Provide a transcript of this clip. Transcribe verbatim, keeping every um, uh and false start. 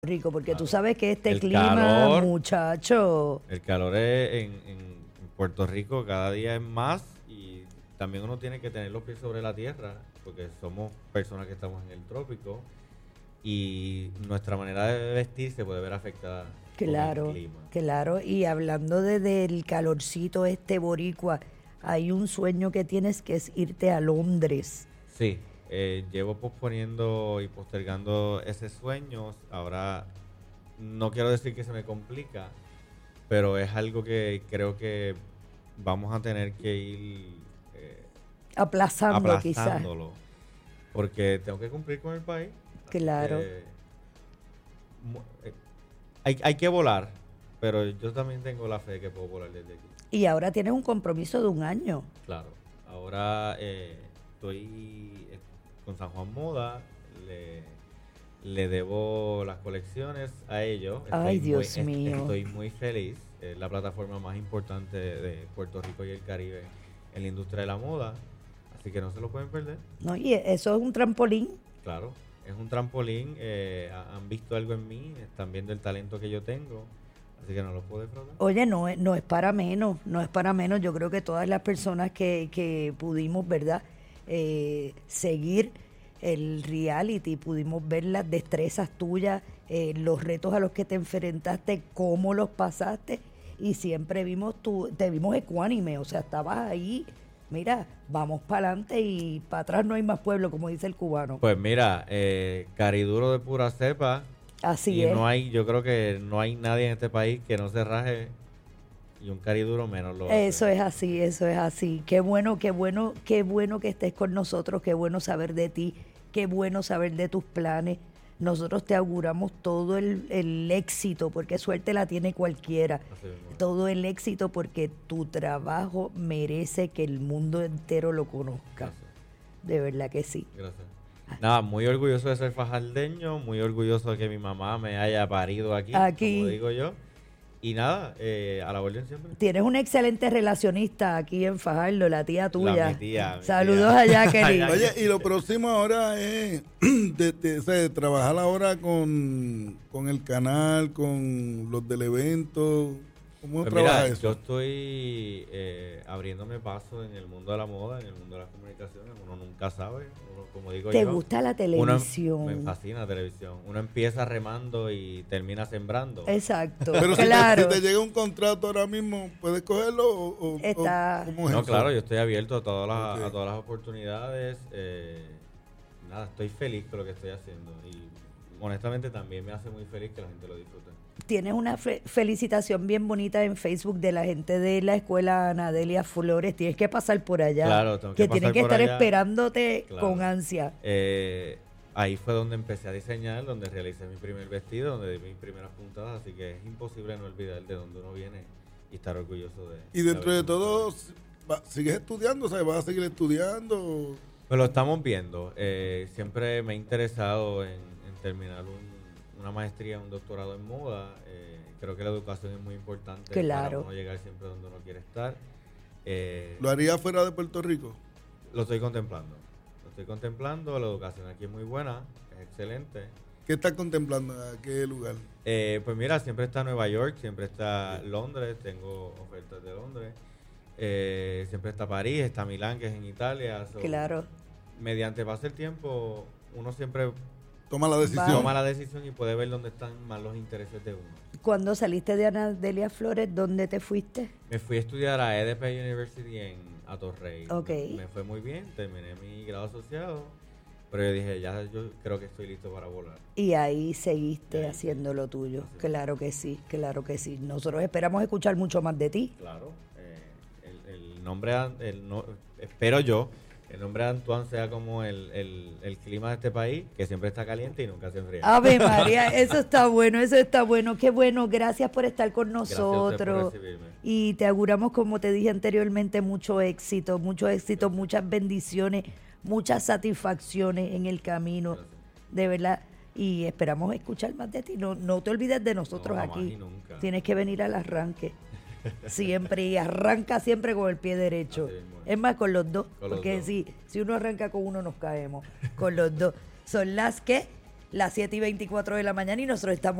Rico, porque Claro. tú sabes que este El clima, calor. muchacho, El calor es en, en Puerto Rico cada día es más y también uno tiene que tener los pies sobre la tierra porque somos personas que estamos en el trópico y nuestra manera de vestir se puede ver afectada por el claro, clima. claro, y hablando de, del calorcito este boricua, hay un sueño que tienes que es irte a Londres. Sí, eh, llevo posponiendo y postergando ese sueño. Ahora no quiero decir que se me complica, pero es algo que creo que vamos a tener que ir eh, Aplazando quizás, aplazándolo, porque tengo que cumplir con el país. así claro. que, mu- eh, hay, hay que volar, pero yo también tengo la fe de que puedo volar desde aquí. Y ahora tienes un compromiso de un año. Claro, ahora eh, estoy eh, con San Juan Moda, le, le debo las colecciones a ellos. Ay, Estoy Dios muy, es- mío. Estoy muy feliz, es la plataforma más importante de, de Puerto Rico y el Caribe en la industria de la moda, así que no se lo pueden perder. ¿No? Y eso es un trampolín. Claro, es un trampolín, eh, ha- han visto algo en mí, están viendo el talento que yo tengo, así que no los puedo defraudar. Oye, no, es- no es para menos, no es para menos. Yo creo que todas las personas que, que pudimos, ¿verdad?, eh, seguir el reality, pudimos ver las destrezas tuyas, eh, los retos a los que te enfrentaste, cómo los pasaste, y siempre vimos tu, te vimos ecuánime, o sea, estabas ahí, mira, vamos para adelante y para atrás no hay más pueblo, como dice el cubano. Pues mira, eh, cariduro de pura cepa. Así Y es. no hay, yo creo que no hay nadie en este país que no se raje y un cariduro menos lo hace. Eso es así, eso es así. Qué bueno, qué bueno, qué bueno que estés con nosotros, qué bueno saber de ti, qué bueno saber de tus planes. Nosotros te auguramos todo el, el éxito, porque suerte la tiene cualquiera. Así mismo. Todo el éxito porque tu trabajo merece que el mundo entero lo conozca. Gracias, De verdad que sí. gracias. Nada, muy orgulloso de ser fajardeño, muy orgulloso de que mi mamá me haya parido aquí, Aquí. como digo yo. Y nada, eh, a la orden siempre. Tienes una excelente relacionista aquí en Fajardo, la tía tuya. mi tía, mi Saludos tía. a Jacqueline. Allá. Oye, y lo próximo ahora es de, de- o sea, de trabajar ahora con, con el canal, con los del evento. ¿Cómo Pues trabaja mira, eso? yo estoy eh, abriéndome paso en el mundo de la moda, en el mundo de las comunicaciones. Uno nunca sabe, uno, como digo ¿Te yo. gusta la Uno, televisión? me fascina la televisión. Uno empieza remando y termina sembrando. Exacto, Pero si, claro. te, si te llega un contrato ahora mismo, ¿puedes cogerlo o, o- Está- o cómo es No, eso? claro, yo estoy abierto a todas las, Ok. a todas las oportunidades. eh, nada, estoy feliz con lo que estoy haciendo. Y honestamente también me hace muy feliz que la gente lo disfrute. Tienes una fe- felicitación bien bonita en Facebook de la gente de la escuela Anadelia Flores. Tienes que pasar por allá. Claro, tengo que tienen pasar que por estar allá. esperándote Claro. con ansia. Eh, ahí fue donde empecé a diseñar, donde realicé mi primer vestido, donde di mis primeras puntadas. Así que es imposible no olvidar de dónde uno viene y estar orgulloso de. Y dentro de haber todo, va- ¿sigues estudiando? O sea, ¿vas a seguir estudiando? Pues lo estamos viendo. Eh, siempre me he interesado en, en terminar un- una maestría, un doctorado en moda. Eh, creo que la educación es muy importante Claro. para uno llegar siempre donde uno quiere estar. Eh, ¿Lo harías fuera de Puerto Rico? lo estoy contemplando. Lo estoy contemplando. La educación aquí es muy buena, es excelente. ¿Qué estás contemplando? ¿A qué lugar? Eh, pues mira, siempre está Nueva York, siempre está Londres, tengo ofertas de Londres. Eh, siempre está París, está Milán, que es en Italia. So, Claro. Mediante pase el tiempo, uno siempre Toma la decisión. toma la decisión y puede ver dónde están más los intereses de uno. Cuando saliste de Anadelia Flores, ¿dónde te fuiste? Me fui a estudiar a E D P University en Atorrey. Ok. Me, me fue muy bien, terminé mi grado asociado, pero yo dije, ya yo creo que estoy listo para volar. Y ahí seguiste Y ahí haciendo lo tuyo. Así. Claro que sí, claro que sí. Nosotros esperamos escuchar mucho más de ti. Claro, eh, el, el nombre, an- el no, espero yo, el nombre de Antoine sea como el, el, el clima de este país, que siempre está caliente y nunca se enfría. Ave María, eso está bueno, eso está bueno. Qué bueno, gracias por estar con Gracias a usted nosotros. por recibirme. Y te auguramos, como te dije anteriormente, mucho éxito, mucho éxito, muchas bendiciones, muchas satisfacciones en el camino, Gracias. de verdad. Y esperamos escuchar más de ti. No, no te olvides de nosotros No, jamás aquí. y nunca. Tienes que venir al arranque. Siempre, y arranca siempre con el pie derecho. Así mismo es. Es más, con los dos. Con los porque dos. Si, si uno arranca con uno, nos caemos. Con los dos. Son las que las siete y veinticuatro de la mañana y nosotros estamos